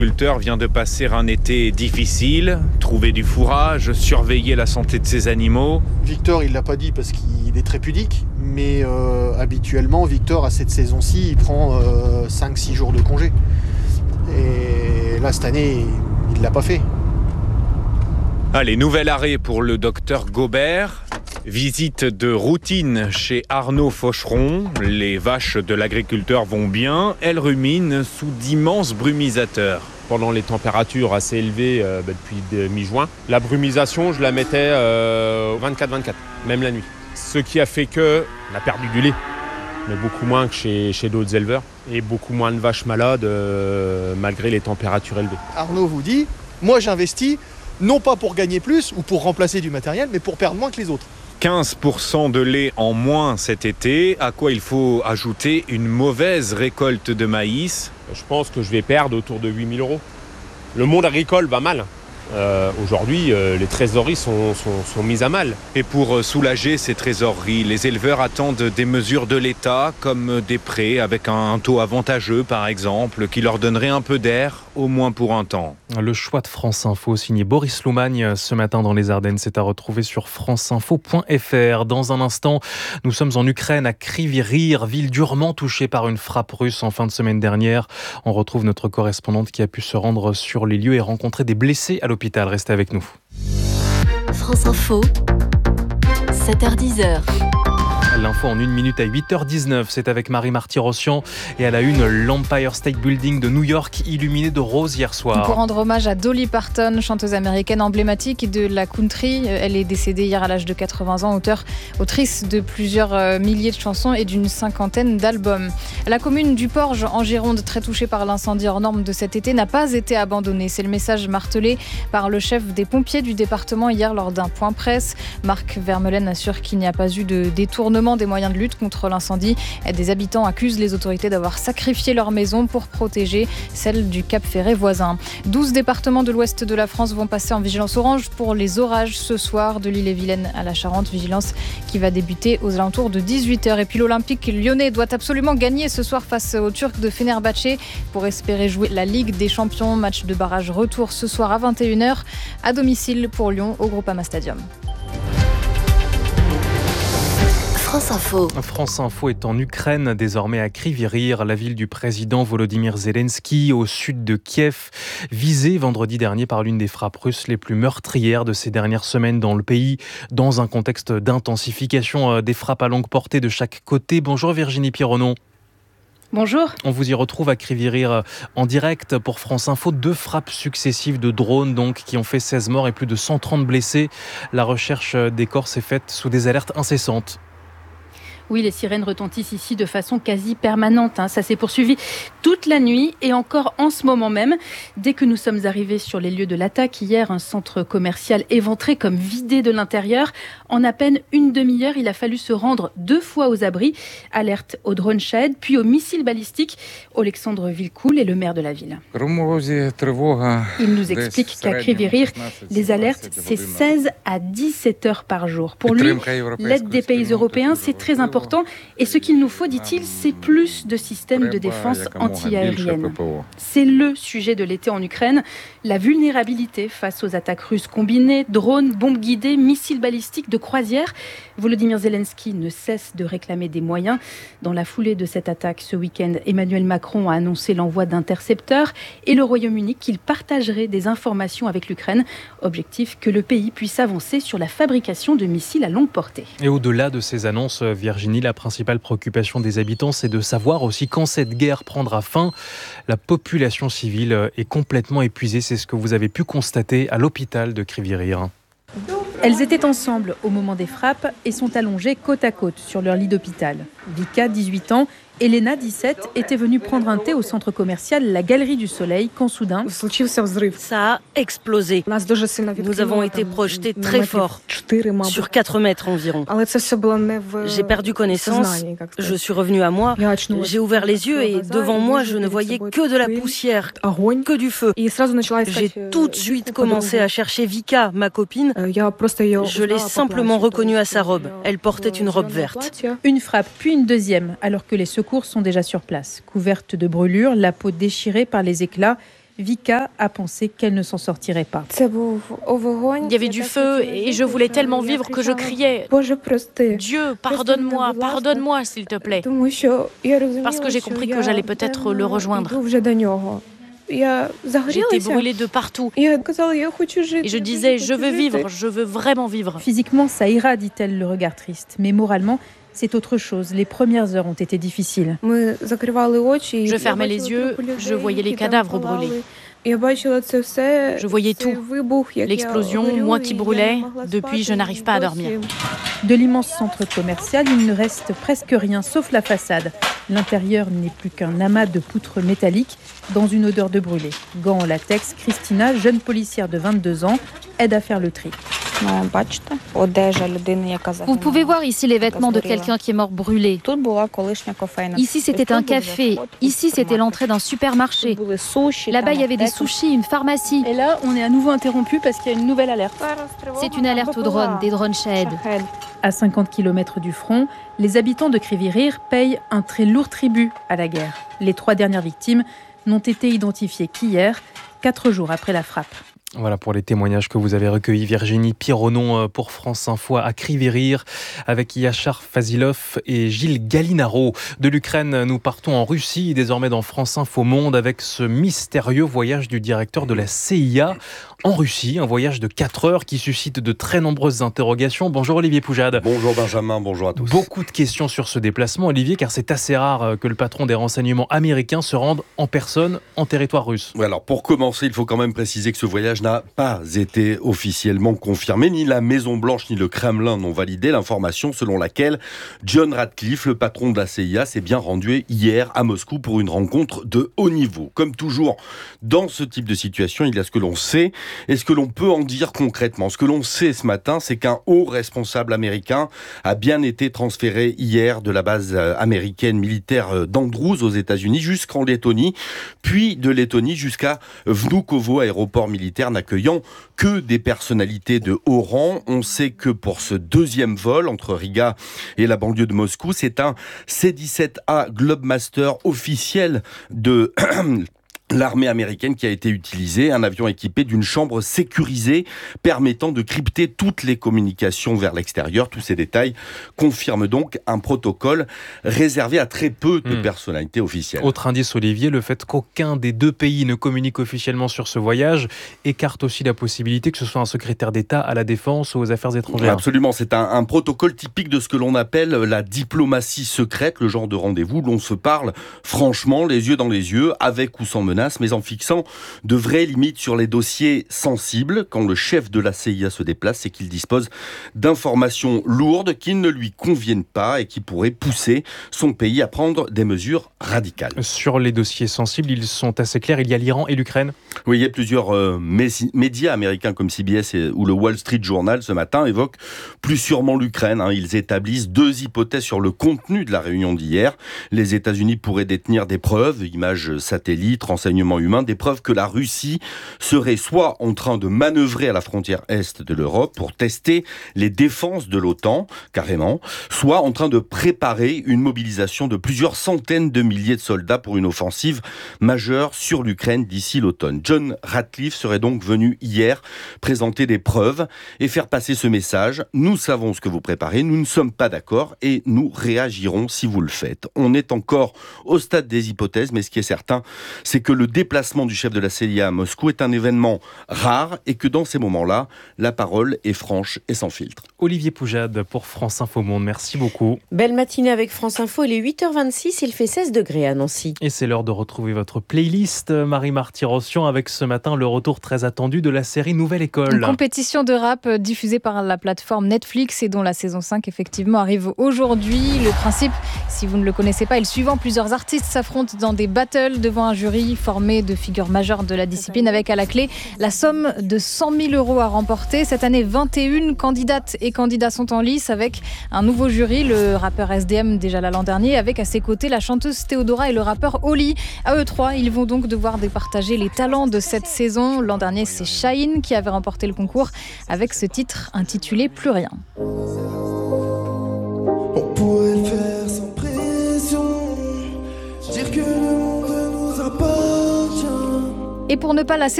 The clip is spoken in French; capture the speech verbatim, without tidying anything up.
L'agriculteur vient de passer un été difficile, trouver du fourrage, surveiller la santé de ses animaux. Victor, il l'a pas dit parce qu'il est très pudique, mais euh, habituellement, Victor, à cette saison-ci, il prend euh, cinq six jours de congé. Et là, cette année, il l'a pas fait. Allez, nouvel arrêt pour le docteur Gobert. Visite de routine chez Arnaud Faucheron. Les vaches de l'agriculteur vont bien. Elles ruminent sous d'immenses brumisateurs. Pendant les températures assez élevées euh, bah, depuis de, mi-juin, la brumisation, je la mettais euh, vingt-quatre vingt-quatre, même la nuit. Ce qui a fait qu'on a perdu du lait, mais beaucoup moins que chez, chez d'autres éleveurs. Et beaucoup moins de vaches malades euh, malgré les températures élevées. Arnaud vous dit, moi j'investis non pas pour gagner plus ou pour remplacer du matériel, mais pour perdre moins que les autres. quinze pour cent de lait en moins cet été, à quoi il faut ajouter une mauvaise récolte de maïs. Je pense que je vais perdre autour de huit mille euros. Le monde agricole va mal. Euh, aujourd'hui, euh, les trésoreries sont, sont, sont mises à mal. Et pour soulager ces trésoreries, les éleveurs attendent des mesures de l'État, comme des prêts avec un taux avantageux, par exemple, qui leur donnerait un peu d'air, au moins pour un temps. Le choix de France Info, signé Boris Loumagne, ce matin dans les Ardennes, c'est à retrouver sur franceinfo point f r. Dans un instant, nous sommes en Ukraine, à Kryvyi Rih, ville durement touchée par une frappe russe en fin de semaine dernière. On retrouve notre correspondante qui a pu se rendre sur les lieux et rencontrer des blessés à l'hôpital. Restez avec nous. France Info, sept heures dix. L'info en une minute à huit heures dix-neuf, c'est avec Marie Marty-Rossian et à la une, l'Empire State Building de New York illuminé de rose hier soir. Pour rendre hommage à Dolly Parton, chanteuse américaine emblématique de la country. Elle est décédée hier à l'âge de quatre-vingts ans, auteure, autrice de plusieurs milliers de chansons et d'une cinquantaine d'albums. La commune du Porge en Gironde, très touchée par l'incendie hors norme de cet été, n'a pas été abandonnée. C'est le message martelé par le chef des pompiers du département hier lors d'un point presse. Marc Vermeulen assure qu'il n'y a pas eu de détournement des moyens de lutte contre l'incendie. Des habitants accusent les autorités d'avoir sacrifié leur maison pour protéger celle du Cap Ferret voisin. douze départements de l'ouest de la France vont passer en vigilance orange pour les orages ce soir, de l'Ille-et-Vilaine à la Charente. Vigilance qui va débuter aux alentours de dix-huit heures. Et puis l'Olympique lyonnais doit absolument gagner ce soir face aux Turcs de Fenerbahçe pour espérer jouer la Ligue des Champions. Match de barrage retour ce soir à vingt et une heures à domicile pour Lyon au Groupama Stadium. France Info. France Info est en Ukraine, désormais à Kryvyi Rih, la ville du président Volodymyr Zelensky, au sud de Kiev, visée vendredi dernier par l'une des frappes russes les plus meurtrières de ces dernières semaines dans le pays, dans un contexte d'intensification des frappes à longue portée de chaque côté. Bonjour Virginie Pironneau. Bonjour. On vous y retrouve à Kryvyi Rih en direct pour France Info. Deux frappes successives de drones donc, qui ont fait seize morts et plus de cent trente blessés. La recherche des corps s'est faite sous des alertes incessantes. Oui, les sirènes retentissent ici de façon quasi permanente. Hein. Ça s'est poursuivi toute la nuit et encore en ce moment même. Dès que nous sommes arrivés sur les lieux de l'attaque, hier, un centre commercial éventré comme vidé de l'intérieur. En à peine une demi-heure, il a fallu se rendre deux fois aux abris. Alerte au drone Shahed, puis au missile balistique. Alexandre Villecoul est le maire de la ville. Il nous explique qu'à Kryvyi Rih, les alertes, c'est seize à dix-sept heures par jour. Pour lui, l'aide des pays européens, c'est très important. Et ce qu'il nous faut, dit-il, c'est plus de systèmes de défense anti-aérienne. C'est le sujet de l'été en Ukraine, la vulnérabilité face aux attaques russes combinées, drones, bombes guidées, missiles balistiques de croisière. Volodymyr Zelensky ne cesse de réclamer des moyens. Dans la foulée de cette attaque, ce week-end, Emmanuel Macron a annoncé l'envoi d'intercepteurs et le Royaume-Uni qu'il partagerait des informations avec l'Ukraine. Objectif que le pays puisse avancer sur la fabrication de missiles à longue portée. Et au-delà de ces annonces, Virginie, la principale préoccupation des habitants, c'est de savoir aussi quand cette guerre prendra fin. La population civile est complètement épuisée, c'est ce que vous avez pu constater à l'hôpital de Kryvyi Rih. Elles étaient ensemble au moment des frappes et sont allongées côte à côte sur leur lit d'hôpital. Vika, dix-huit ans, Elena, dix-sept, étaient venues prendre un thé au centre commercial La Galerie du Soleil quand soudain... Ça a explosé. Nous avons été projetés très fort, sur quatre mètres environ. J'ai perdu connaissance, je suis revenue à moi, j'ai ouvert les yeux et devant moi je ne voyais que de la poussière, que du feu. J'ai tout de suite commencé à chercher Vika, ma copine. Je l'ai simplement reconnue à sa robe. Elle portait une robe verte. Une frappe, puis une deuxième, alors que les secours sont déjà sur place. Couverte de brûlures, la peau déchirée par les éclats, Vika a pensé qu'elle ne s'en sortirait pas. Il y avait du feu et je voulais tellement vivre que je criais « Dieu, pardonne-moi, pardonne-moi s'il te plaît !» Parce que j'ai compris que j'allais peut-être le rejoindre. J'étais brûlée de partout. Et je disais « Je veux vivre, je veux vraiment vivre !» Physiquement, ça ira, dit-elle, le regard triste. Mais moralement, c'est autre chose. Les premières heures ont été difficiles. Je fermais les yeux, je voyais les cadavres brûlés. Je voyais tout. L'explosion, moi qui brûlais. Depuis, je n'arrive pas à dormir. De l'immense centre commercial, il ne reste presque rien, sauf la façade. L'intérieur n'est plus qu'un amas de poutres métalliques dans une odeur de brûlé. Gants en latex, Christina, jeune policière de vingt-deux ans, aide à faire le tri. Vous pouvez voir ici les vêtements de quelqu'un qui est mort brûlé. Ici, c'était un café. Ici, c'était l'entrée d'un supermarché. Là-bas, il y avait des sushis, une pharmacie. Et là, on est à nouveau interrompu parce qu'il y a une nouvelle alerte. C'est une alerte aux drones, des drones Shahed. À cinquante kilomètres du front, les habitants de Kryvyi-Rih payent un très lourd tribut à la guerre. Les trois dernières victimes n'ont été identifiées qu'hier, quatre jours après la frappe. Voilà pour les témoignages que vous avez recueillis. Virginie Pironon pour France Info à Kryvyi-Rih avec Yachar Fazilov et Gilles Gallinaro. De l'Ukraine, nous partons en Russie, désormais dans France Info Monde avec ce mystérieux voyage du directeur de la C I A en Russie. Un voyage de quatre heures qui suscite de très nombreuses interrogations. Bonjour Olivier Poujade. Bonjour Benjamin, bonjour à tous. Beaucoup de questions sur ce déplacement, Olivier, car c'est assez rare que le patron des renseignements américains se rende en personne en territoire russe. Oui, alors pour commencer, il faut quand même préciser que ce voyage n'a pas été officiellement confirmé. Ni la Maison-Blanche ni le Kremlin n'ont validé l'information selon laquelle John Ratcliffe, le patron de la C I A, s'est bien rendu hier à Moscou pour une rencontre de haut niveau. Comme toujours, dans ce type de situation, il y a ce que l'on sait et ce que l'on peut en dire concrètement. Ce que l'on sait ce matin, c'est qu'un haut responsable américain a bien été transféré hier de la base américaine militaire d'Andrews aux États-Unis jusqu'en Lettonie, puis de Lettonie jusqu'à Vnukovo, aéroport militaire n'accueillant que des personnalités de haut rang. On sait que pour ce deuxième vol entre Riga et la banlieue de Moscou, c'est un C dix-sept A Globemaster officiel de l'armée américaine qui a été utilisée, un avion équipé d'une chambre sécurisée permettant de crypter toutes les communications vers l'extérieur. Tous ces détails confirment donc un protocole réservé à très peu de mmh. personnalités officielles. Autre indice, Olivier, le fait qu'aucun des deux pays ne communique officiellement sur ce voyage écarte aussi la possibilité que ce soit un secrétaire d'État à la défense ou aux affaires étrangères. Absolument, c'est un, un protocole typique de ce que l'on appelle la diplomatie secrète, le genre de rendez-vous où l'on se parle franchement, les yeux dans les yeux, avec ou sans menace, mais en fixant de vraies limites sur les dossiers sensibles. Quand le chef de la C I A se déplace, c'est qu'il dispose d'informations lourdes qui ne lui conviennent pas et qui pourraient pousser son pays à prendre des mesures radicales. Sur les dossiers sensibles, ils sont assez clairs. Il y a l'Iran et l'Ukraine. Oui, il y a plusieurs euh, médias américains comme C B S et, ou le Wall Street Journal ce matin évoquent plus sûrement l'Ukraine. Hein. Ils établissent deux hypothèses sur le contenu de la réunion d'hier. Les États-Unis pourraient détenir des preuves, images satellites, renseignements humains, des preuves que la Russie serait soit en train de manœuvrer à la frontière est de l'Europe pour tester les défenses de l'OTAN, carrément, soit en train de préparer une mobilisation de plusieurs centaines de milliers de soldats pour une offensive majeure sur l'Ukraine d'ici l'automne. John Ratcliffe serait donc venu hier présenter des preuves et faire passer ce message. Nous savons ce que vous préparez, nous ne sommes pas d'accord et nous réagirons si vous le faites. On est encore au stade des hypothèses, mais ce qui est certain, c'est que le déplacement du chef de la C I A à Moscou est un événement rare et que dans ces moments-là, la parole est franche et sans filtre. Olivier Poujade pour France Info Monde, merci beaucoup. Belle matinée avec France Info, il est huit heures vingt-six, il fait seize degrés à Nancy. Et c'est l'heure de retrouver votre playlist, Marie-Marty Rossian, avec ce matin le retour très attendu de la série Nouvelle École. Une compétition de rap diffusée par la plateforme Netflix et dont la saison cinq effectivement arrive aujourd'hui. Le principe, si vous ne le connaissez pas, est le suivant. Plusieurs artistes s'affrontent dans des battles devant un jury formé de figures majeures de la discipline avec à la clé la somme de cent mille euros à remporter. Cette année, vingt et une candidates et candidats sont en lice avec un nouveau jury, le rappeur S D M déjà là l'an dernier, avec à ses côtés la chanteuse Théodora et le rappeur Oli. À eux trois, ils vont donc devoir départager les talents de cette saison. L'an dernier, c'est Shaheen qui avait remporté le concours avec ce titre intitulé Plus rien. On pourrait le faire sans pression, dire que le monde nous appartient. Et pour ne pas lasser